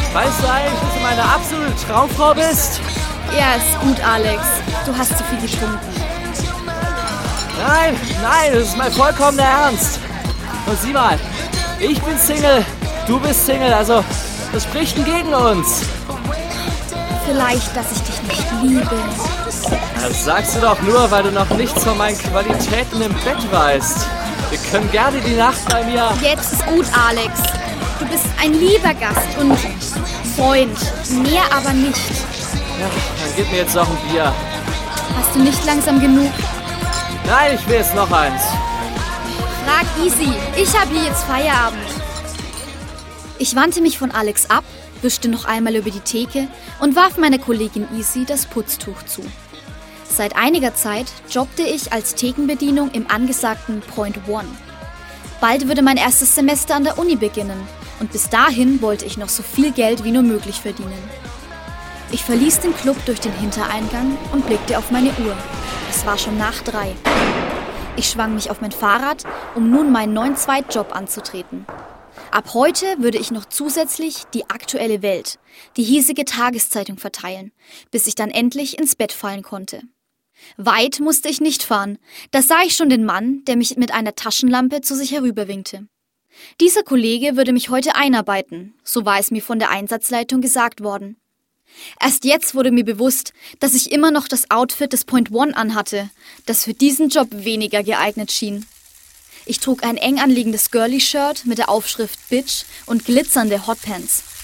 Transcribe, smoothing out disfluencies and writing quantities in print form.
Weißt du eigentlich, dass du meine absolute Traumfrau bist? Ja, ist gut, Alex. Du hast zu viel getrunken. Nein, das ist mein vollkommener Ernst. Und sieh mal, ich bin Single, du bist Single, also das spricht gegen uns. Vielleicht, dass ich dich nicht liebe. Das sagst du doch nur, weil du noch nichts von meinen Qualitäten im Bett weißt. Wir können gerne die Nacht bei mir... Jetzt ist gut, Alex. Du bist ein lieber Gast und Freund. Mehr aber nicht. Ja, dann gib mir jetzt noch ein Bier. Hast du nicht langsam genug? Nein, ich will jetzt noch eins. Frag Easy. Ich habe hier jetzt Feierabend. Ich wandte mich von Alex ab, wischte noch einmal über die Theke und warf meiner Kollegin Easy das Putztuch zu. Seit einiger Zeit jobbte ich als Thekenbedienung im angesagten Point One. Bald würde mein erstes Semester an der Uni beginnen und bis dahin wollte ich noch so viel Geld wie nur möglich verdienen. Ich verließ den Club durch den Hintereingang und blickte auf meine Uhr. Es war schon nach 3. Ich schwang mich auf mein Fahrrad, um nun meinen neuen Zweitjob anzutreten. Ab heute würde ich noch zusätzlich die Aktuelle Welt, die hiesige Tageszeitung verteilen, bis ich dann endlich ins Bett fallen konnte. Weit musste ich nicht fahren, da sah ich schon den Mann, der mich mit einer Taschenlampe zu sich herüberwinkte. Dieser Kollege würde mich heute einarbeiten, so war es mir von der Einsatzleitung gesagt worden. Erst jetzt wurde mir bewusst, dass ich immer noch das Outfit des Point One anhatte, das für diesen Job weniger geeignet schien. Ich trug ein eng anliegendes Girly-Shirt mit der Aufschrift Bitch und glitzernde Hotpants.